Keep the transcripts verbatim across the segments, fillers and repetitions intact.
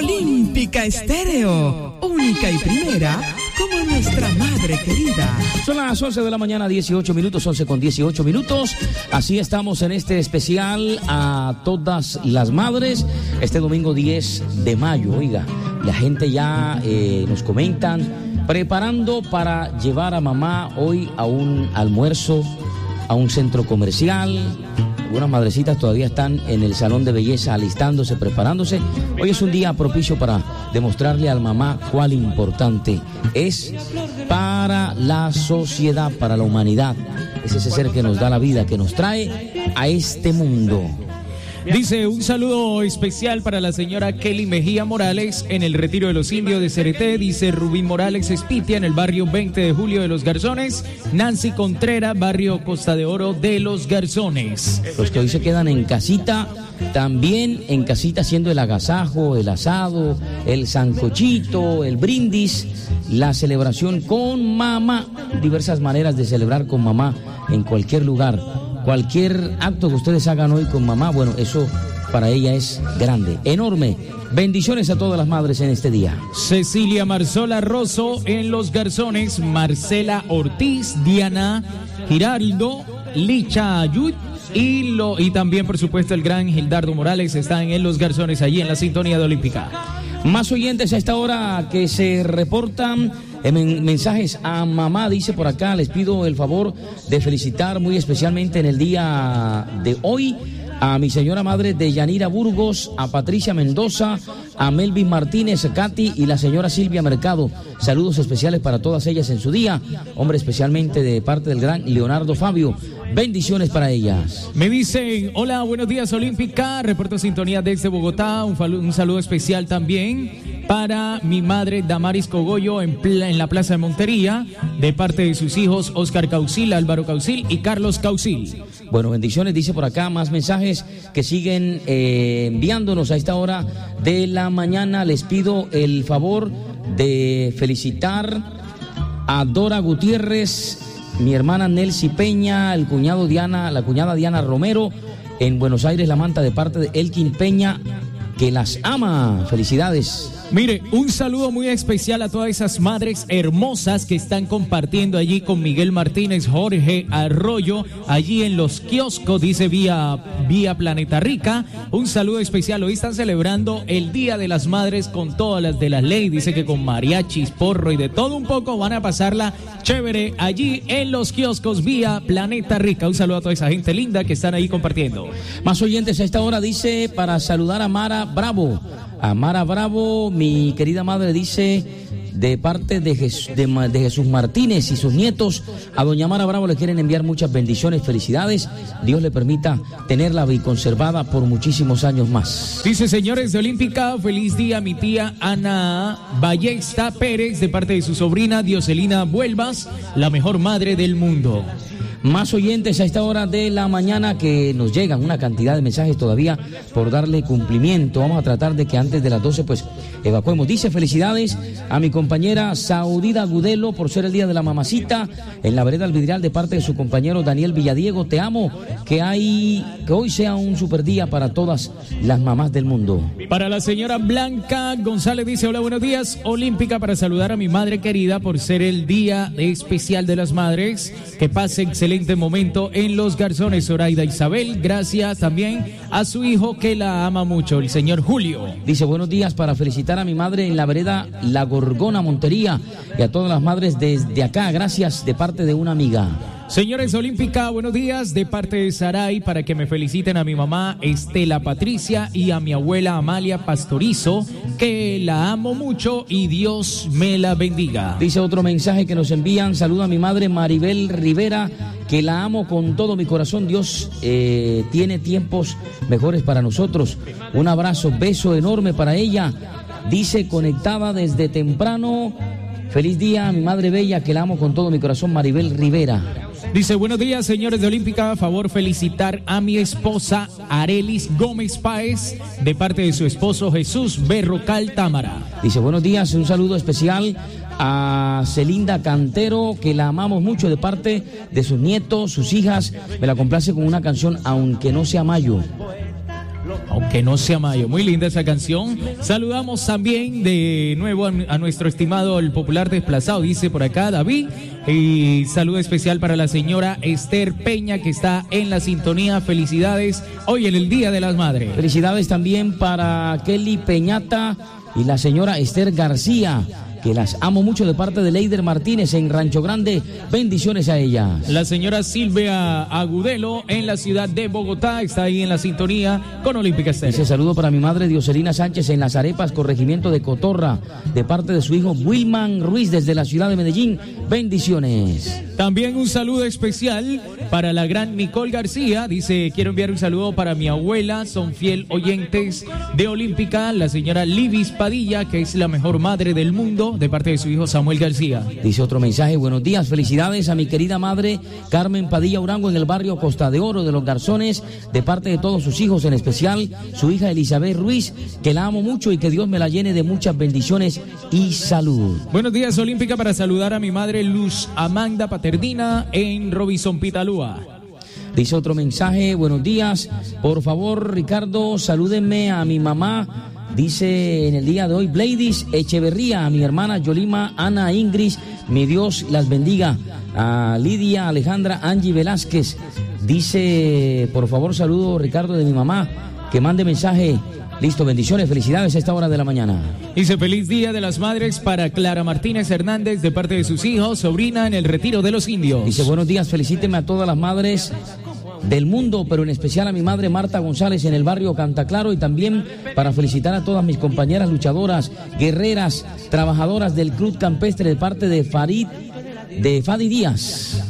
Olímpica Estéreo, única y primera como nuestra madre querida. Son las once de la mañana, dieciocho minutos, once con dieciocho minutos. Así estamos en este especial a todas las madres. Este domingo diez de mayo, oiga, la gente ya eh, nos comentan, preparando para llevar a mamá hoy a un almuerzo, a un centro comercial. Algunas madrecitas todavía están en el salón de belleza alistándose, preparándose. Hoy es un día propicio para demostrarle a la mamá cuál importante es para la sociedad, para la humanidad. Es ese ser que nos da la vida, que nos trae a este mundo. Dice, un saludo especial para la señora Kelly Mejía Morales en el Retiro de los Indios de Cereté. Dice Rubí Morales Espitia en el barrio veinte de julio de Los Garzones. Nancy Contreras, barrio Costa de Oro de Los Garzones. Los que hoy se quedan en casita, también en casita haciendo el agasajo, el asado, el sancochito, el brindis, la celebración con mamá. Diversas maneras de celebrar con mamá en cualquier lugar. Cualquier acto que ustedes hagan hoy con mamá, bueno, eso para ella es grande, enorme. Bendiciones a todas las madres en este día. Cecilia Marzola Rosso en Los Garzones, Marcela Ortiz, Diana Giraldo, Licha Ayud y, lo, y también, por supuesto, el gran Gildardo Morales están en Los Garzones, allí en la sintonía de Olímpica. Más oyentes a esta hora que se reportan en mensajes a mamá, dice por acá, les pido el favor de felicitar muy especialmente en el día de hoy a mi señora madre de Yanira Burgos, a Patricia Mendoza, a Melvin Martínez, Katy y la señora Silvia Mercado. Saludos especiales para todas ellas en su día, hombre, especialmente de parte del gran Leonardo Fabio. Bendiciones para ellas. Me dicen, hola, buenos días Olímpica, reporto sintonía desde Bogotá, un, falu- un saludo especial también para mi madre Damaris Cogollo en, pla- en la Plaza de Montería, de parte de sus hijos Oscar Caucil, Álvaro Caucil y Carlos Caucil. Bueno, bendiciones, dice por acá, más mensajes que siguen eh, enviándonos a esta hora de la mañana. Les pido el favor de felicitar a Dora Gutiérrez, mi hermana Nelcy Peña, el cuñado Diana, la cuñada Diana Romero, en Buenos Aires, La Manta, de parte de Elkin Peña, que las ama. Felicidades. Mire, un saludo muy especial a todas esas madres hermosas que están compartiendo allí con Miguel Martínez, Jorge Arroyo, allí en los kioscos, dice vía, vía Planeta Rica. Un saludo especial, hoy están celebrando el Día de las Madres con todas las de la ley, dice que con mariachis, porro y de todo un poco van a pasarla chévere allí en los kioscos vía Planeta Rica. Un saludo a toda esa gente linda que están ahí compartiendo. Más oyentes a esta hora, dice, para saludar a Mara Bravo. A Mara Bravo, mi querida madre, dice, de parte de, Jes- de, de Jesús Martínez y sus nietos, a doña Mara Bravo le quieren enviar muchas bendiciones, felicidades, Dios le permita tenerla y conservada por muchísimos años más. Dice, señores de Olímpica, feliz día a mi tía Ana Ballesta Pérez, de parte de su sobrina Dioselina Vuelvas, la mejor madre del mundo. Más oyentes a esta hora de la mañana que nos llegan una cantidad de mensajes todavía por darle cumplimiento. Vamos a tratar de que antes de las doce pues evacuemos. Dice, felicidades a mi compañera Saudida Gudelo por ser el día de la mamacita en la vereda Alvidrial, de parte de su compañero Daniel Villadiego. Te amo, que hay que hoy sea un super día para todas las mamás del mundo. Para la señora Blanca González dice, hola, buenos días, Olímpica, para saludar a mi madre querida por ser el día especial de las madres. Que pase excelente momento en Los Garzones, Zoraida Isabel. Gracias también a su hijo que la ama mucho, el señor Julio. Dice, buenos días para felicitar a mi madre en la vereda La Gorgona, Montería, y a todas las madres desde acá. Gracias, de parte de una amiga. Señores Olímpica, buenos días, de parte de Saray, para que me feliciten a mi mamá Estela Patricia y a mi abuela Amalia Pastorizo, que la amo mucho y Dios me la bendiga. Dice otro mensaje que nos envían, saluda a mi madre Maribel Rivera, que la amo con todo mi corazón. Dios eh, tiene tiempos mejores para nosotros. Un abrazo, beso enorme para ella. Dice, conectada desde temprano. Feliz día a mi madre bella, que la amo con todo mi corazón, Maribel Rivera. Dice, buenos días, señores de Olímpica, a favor felicitar a mi esposa Arelis Gómez Páez, de parte de su esposo Jesús Berrocal Támara. Dice, buenos días, un saludo especial a Celinda Cantero, que la amamos mucho, de parte de sus nietos, sus hijas. Me la complace con una canción, Aunque no sea mayo. Ok, Que no sea mayo. Muy linda esa canción. Saludamos también de nuevo a, a nuestro estimado, el popular desplazado, dice por acá David. Y saludo especial para la señora Esther Peña, que está en la sintonía. Felicidades hoy en el Día de las Madres. Felicidades también para Kelly Peñata y la señora Esther García, que las amo mucho, de parte de Leider Martínez en Rancho Grande. Bendiciones a ellas. La señora Silvia Agudelo en la ciudad de Bogotá está ahí en la sintonía con Olímpica Estéreo. Ese saludo para mi madre Dioselina Sánchez en Las Arepas, corregimiento de Cotorra, de parte de su hijo Wilman Ruiz desde la ciudad de Medellín. Bendiciones. También un saludo especial para la gran Nicole García. Dice, quiero enviar un saludo para mi abuela, son fiel oyentes de Olímpica, la señora Libis Padilla, que es la mejor madre del mundo, de parte de su hijo Samuel García. Dice otro mensaje, buenos días, felicidades a mi querida madre Carmen Padilla Urango en el barrio Costa de Oro de los Garzones, de parte de todos sus hijos, en especial su hija Elizabeth Ruiz, que la amo mucho y que Dios me la llene de muchas bendiciones y salud. Buenos días, Olímpica, para saludar a mi madre Luz Amanda Paternina en Robinson Pitalúa. Dice otro mensaje, buenos días, por favor Ricardo, salúdenme a mi mamá. Dice en el día de hoy, Bladys Echeverría, a mi hermana Yolima, Ana Ingrid, mi Dios las bendiga. A Lidia Alejandra Angie Velázquez. Dice, por favor, saludo Ricardo de mi mamá, que mande mensaje. Listo, bendiciones, felicidades a esta hora de la mañana. Dice, feliz Día de las Madres para Clara Martínez Hernández, de parte de sus hijos, sobrina en el Retiro de los Indios. Dice, buenos días, felicíteme a todas las madres del mundo, pero en especial a mi madre Marta González en el barrio Cantaclaro, y también para felicitar a todas mis compañeras luchadoras, guerreras, trabajadoras del Club Campestre, de parte de Farid, de Fadi Díaz.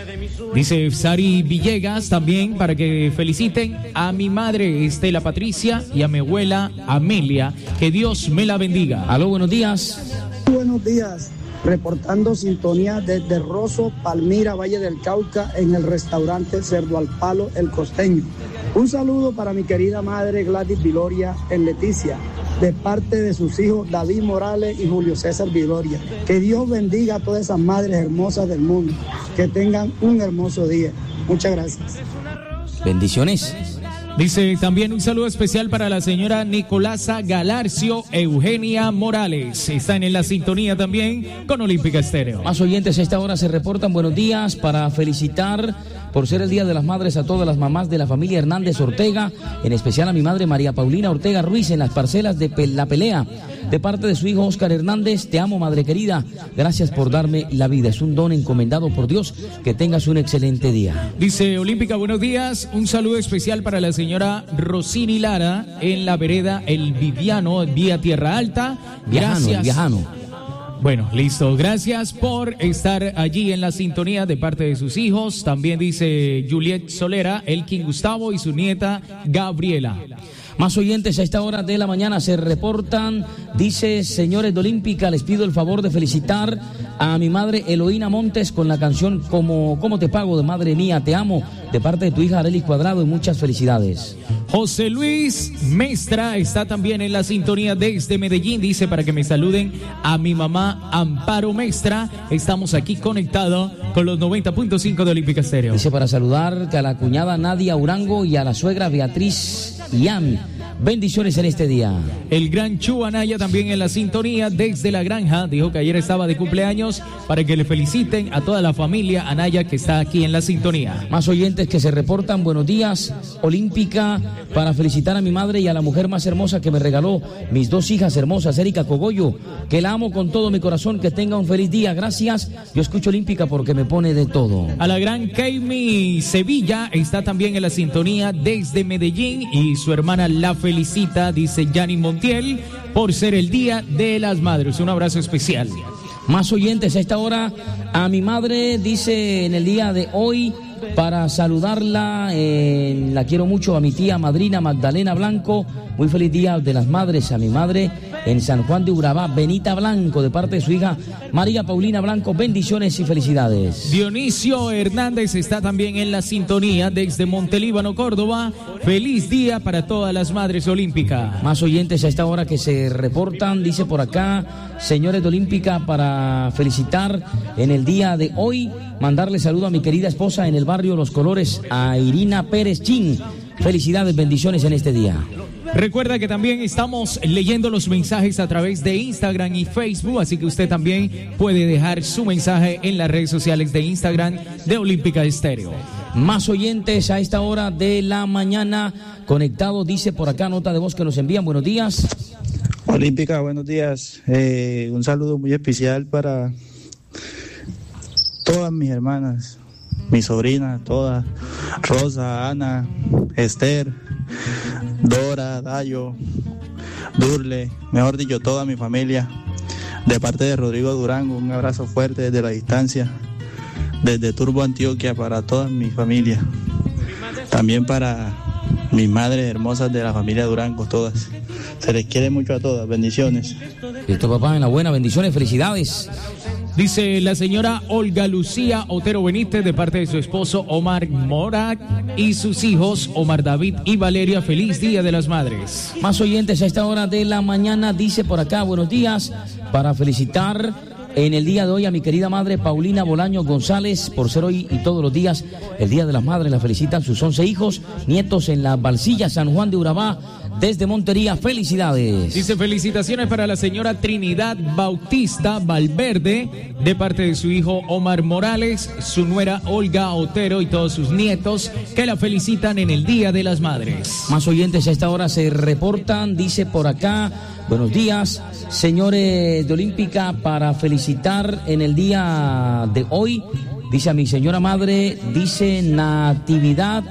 Dice Sari Villegas también para que feliciten a mi madre Estela Patricia y a mi abuela Amelia, que Dios me la bendiga. Aló, buenos días. Buenos días. Reportando sintonía desde Rosso, Palmira, Valle del Cauca, en el restaurante Cerdo al Palo, El Costeño. Un saludo para mi querida madre Gladys Viloria en Leticia, de parte de sus hijos David Morales y Julio César Viloria. Que Dios bendiga a todas esas madres hermosas del mundo. Que tengan un hermoso día. Muchas gracias. Bendiciones. Dice también un saludo especial para la señora Nicolasa Galarcio Eugenia Morales. Están en la sintonía también con Olímpica Estéreo. Más oyentes a esta hora se reportan. Buenos días, para felicitar por ser el Día de las Madres a todas las mamás de la familia Hernández Ortega, en especial a mi madre María Paulina Ortega Ruiz en las parcelas de La Pelea, de parte de su hijo Óscar Hernández. Te amo, madre querida, gracias por darme la vida, es un don encomendado por Dios. Que tengas un excelente día. Dice Olímpica, buenos días, un saludo especial para la señora Rosini Lara en la vereda El Viviano, vía Tierra Alta. Viajano, Gracias. Viajano. Bueno, listo. Gracias por estar allí en la sintonía de parte de sus hijos. También dice Juliet Solera, Elkin Gustavo y su nieta Gabriela. Más oyentes a esta hora de la mañana se reportan. Dice, señores de Olímpica, les pido el favor de felicitar a mi madre Eloína Montes con la canción Como, ¿Cómo te pago? De Madre Mía, te amo, de parte de tu hija Arelis Cuadrado, y muchas felicidades. José Luis Mestra está también en la sintonía desde Medellín. Dice, para que me saluden a mi mamá Amparo Mestra. Estamos aquí conectados con los noventa punto cinco de Olímpica Estéreo. Dice, para saludar a la cuñada Nadia Urango y a la suegra Beatriz Ian. Bendiciones en este día. El gran Chu Anaya también en la sintonía desde La Granja. Dijo que ayer estaba de cumpleaños, para que le feliciten a toda la familia Anaya que está aquí en la sintonía. Más oyentes que se reportan. Buenos días, Olímpica, para felicitar a mi madre y a la mujer más hermosa que me regaló mis dos hijas hermosas, Erika Cogollo, que la amo con todo mi corazón. Que tenga un feliz día. Gracias. Yo escucho Olímpica porque me pone de todo. A la gran Keimi Sevilla está también en la sintonía desde Medellín, y su hermana la felicita, dice Yanni Montiel, por ser el Día de las Madres. Un abrazo especial. Más oyentes a esta hora. A mi madre, dice en el día de hoy, para saludarla, eh, la quiero mucho, a mi tía madrina Magdalena Blanco. Muy feliz Día de las Madres a mi madre en San Juan de Urabá, Benita Blanco, de parte de su hija María Paulina Blanco. Bendiciones y felicidades. Dionisio Hernández está también en la sintonía desde Montelíbano, Córdoba. Feliz día para todas las madres olímpicas. Más oyentes a esta hora que se reportan. Dice por acá, señores de Olímpica, para felicitar en el día de hoy, mandarle saludo a mi querida esposa en el barrio Los Colores, a Irina Pérez Chin. Felicidades, bendiciones en este día. Recuerda que también estamos leyendo los mensajes a través de Instagram y Facebook, así que usted también puede dejar su mensaje en las redes sociales de Instagram de Olímpica Estéreo. Más oyentes a esta hora de la mañana conectados, dice por acá nota de voz que nos envían. Buenos días. Olímpica, buenos días. Eh, un saludo muy especial para todas mis hermanas, mis sobrinas, todas, Rosa, Ana, Esther, Dora, Dayo, Durle, mejor dicho, toda mi familia, de parte de Rodrigo Durango, un abrazo fuerte desde la distancia, desde Turbo, Antioquia, para toda mi familia, también para mis madres hermosas de la familia Durango, todas, se les quiere mucho a todas, bendiciones. Listo, papá, en la buena, bendiciones, felicidades. Dice la señora Olga Lucía Otero Benítez, de parte de su esposo Omar Morat y sus hijos Omar David y Valeria, feliz Día de las Madres. Más oyentes a esta hora de la mañana, dice por acá, buenos días, para felicitar en el día de hoy a mi querida madre Paulina Bolaño González, por ser hoy y todos los días el Día de las Madres. La felicitan sus once hijos, nietos en la Balsilla, San Juan de Urabá, desde Montería. Felicidades. Dice felicitaciones para la señora Trinidad Bautista Valverde, de parte de su hijo Omar Morales, su nuera Olga Otero y todos sus nietos, que la felicitan en el Día de las Madres. Más oyentes a esta hora se reportan, dice por acá, buenos días, señores de Olímpica, para felicitar en el día de hoy, dice a mi señora madre, dice Natividad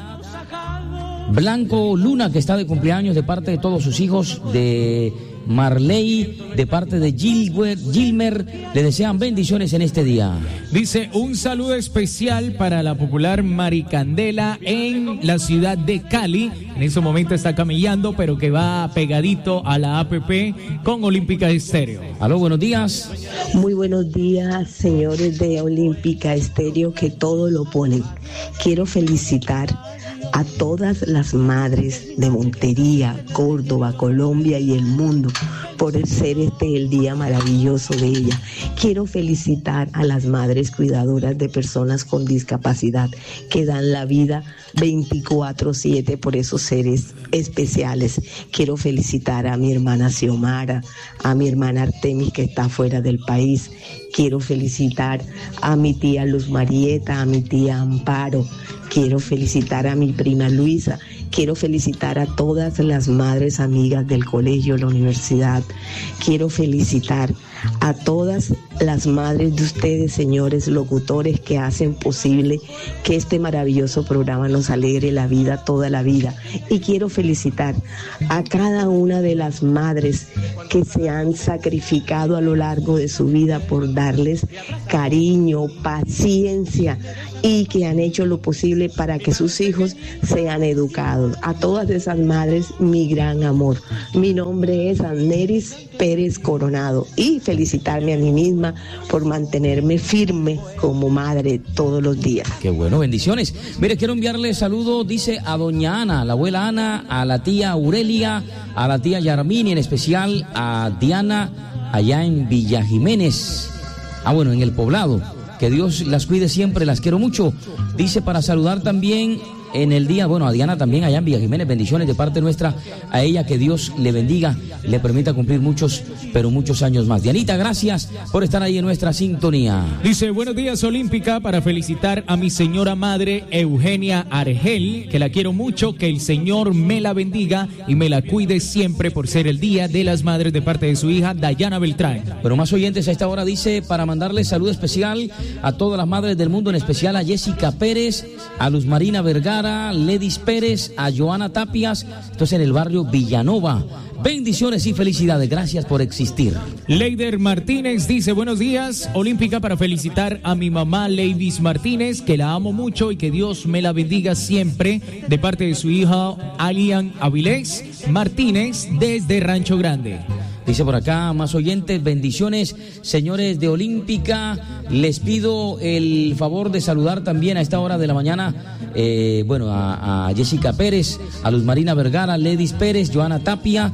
Blanco Luna, que está de cumpleaños, de parte de todos sus hijos, de Marley, de parte de Gilwer, Gilmer, le desean bendiciones en este día. Dice un saludo especial para la popular Maricandela en la ciudad de Cali. En ese momento está camellando, pero que va pegadito a la A P P con Olímpica Estéreo. Aló, buenos días. Muy buenos días, señores de Olímpica Estéreo, que todo lo ponen. Quiero felicitar a todas las madres de Montería, Córdoba, Colombia y el mundo por ser este el día maravilloso de ella. Quiero felicitar a las madres cuidadoras de personas con discapacidad que dan la vida veinticuatro siete por esos seres especiales. Quiero felicitar a mi hermana Xiomara, a mi hermana Artemis, que está fuera del país. Quiero felicitar a mi tía Luz Marieta, a mi tía Amparo. Quiero felicitar a mi prima Luisa. Quiero felicitar a todas las madres amigas del colegio, la universidad. Quiero felicitar a todas las madres de ustedes, señores locutores, que hacen posible que este maravilloso programa nos alegre la vida toda la vida. Y quiero felicitar a cada una de las madres que se han sacrificado a lo largo de su vida por darles cariño, paciencia, y que han hecho lo posible para que sus hijos sean educados. A todas esas madres, mi gran amor. Mi nombre es Anneris Pérez Coronado, y felicitarme a mí misma por mantenerme firme como madre todos los días. Qué bueno, bendiciones. Mire, quiero enviarle saludos, dice, a doña Ana, a la abuela Ana, a la tía Aurelia, a la tía Yarmini, en especial a Diana, allá en Villa Jiménez. Ah, bueno, en el Poblado. Que Dios las cuide siempre, las quiero mucho. Dice para saludar también en el día, bueno, a Diana también allá en Villa Jiménez, bendiciones de parte nuestra a ella, que Dios le bendiga, le permita cumplir muchos, pero muchos años más. Dianita, gracias por estar ahí en nuestra sintonía. Dice, buenos días Olímpica, para felicitar a mi señora madre Eugenia Argel, que la quiero mucho, que el Señor me la bendiga y me la cuide siempre por ser el Día de las Madres, de parte de su hija Dayana Beltrán. Pero más oyentes a esta hora, dice, para mandarle salud especial a todas las madres del mundo, en especial a Jessica Pérez, a Luz Marina Vergara, Ledis Pérez, a Joana Tapias, esto es en el barrio Villanova. Bendiciones y felicidades, gracias por existir. Leider Martínez dice, buenos días Olímpica, para felicitar a mi mamá Leidis Martínez, que la amo mucho y que Dios me la bendiga siempre, de parte de su hija Alian Avilés Martínez, desde Rancho Grande. Dice por acá, más oyentes, bendiciones, señores de Olímpica. Les pido el favor de saludar también a esta hora de la mañana, eh, bueno, a, a Jessica Pérez, a Luz Marina Vergara, Ledis Pérez, Joana Tapia,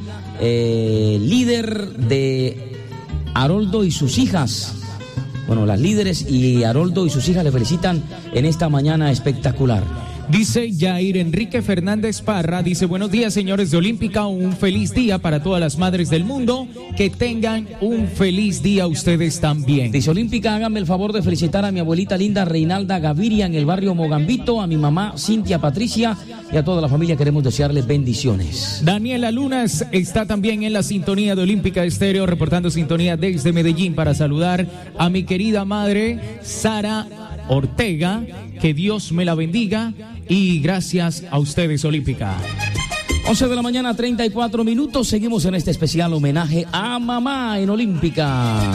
eh, líder de Haroldo y sus hijas. Bueno, las líderes y Haroldo y sus hijas le felicitan en esta mañana espectacular. Dice Jair Enrique Fernández Parra, dice, buenos días señores de Olímpica, un feliz día para todas las madres del mundo, que tengan un feliz día ustedes también. Dice Olímpica, háganme el favor de felicitar a mi abuelita linda Reinalda Gaviria en el barrio Mogambito, a mi mamá Cintia Patricia y a toda la familia queremos desearles bendiciones. Daniela Lunas está también en la sintonía de Olímpica Estéreo, reportando sintonía desde Medellín para saludar a mi querida madre Sara Ortega, que Dios me la bendiga y gracias a ustedes Olímpica. once de la mañana, treinta y cuatro minutos, seguimos en este especial homenaje a mamá en Olímpica.